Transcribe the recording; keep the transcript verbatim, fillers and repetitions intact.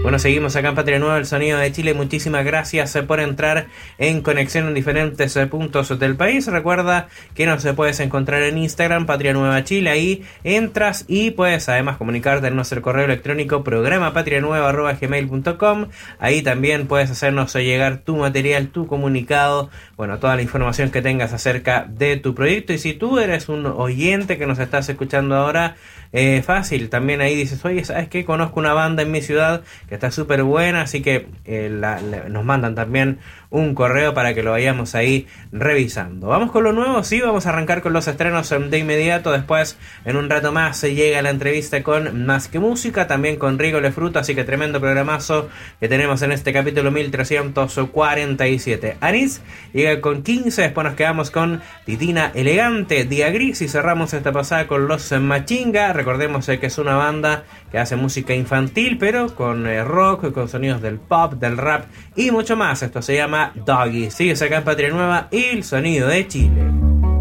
Bueno, seguimos acá en Patria Nueva, el sonido de Chile. Muchísimas gracias por entrar en conexión en diferentes puntos del país. Recuerda que nos puedes encontrar en Instagram, Patria Nueva Chile. Ahí entras y puedes además comunicarte en nuestro correo electrónico programa patrianueva arroba gmail punto com. Ahí también puedes hacernos llegar tu material, tu comunicado, bueno, toda la información que tengas acerca de tu proyecto. Y si tú eres un oyente que nos estás escuchando ahora, Eh, fácil, también ahí dices, oye, ¿sabes qué? Conozco una banda en mi ciudad que está súper buena, así que eh, la, la, nos mandan también un correo para que lo vayamos ahí revisando. Vamos con lo nuevo, sí, vamos a arrancar con los estrenos de inmediato. Después, en un rato más, se llega la entrevista con Más que Música, también con Rigo Lefruto, así que tremendo programazo que tenemos en este capítulo mil trescientos cuarenta y siete. Anís llega con quince, después nos quedamos con Titina Elegante, Día Gris, y cerramos esta pasada con Los Machinga. Recordemos eh, que es una banda que hace música infantil, pero con eh, rock, con sonidos del pop, del rap y mucho más. Esto se llama Doggy. Sigues acá en Patria Nueva y el sonido de Chile.